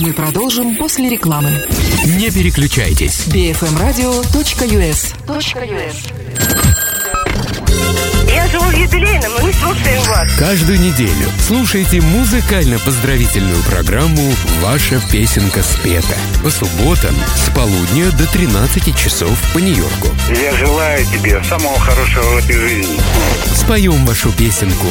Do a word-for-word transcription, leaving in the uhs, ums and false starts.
Мы продолжим после рекламы. Не переключайтесь. би эф эм радио точка ю эс. Я живу в юбилейном, и мы слушаем вас. Каждую неделю слушайте музыкально-поздравительную программу «Ваша песенка спета». По субботам с полудня до тринадцати часов по Нью-Йорку. Я желаю тебе самого хорошего в этой жизни. Споем вашу песенку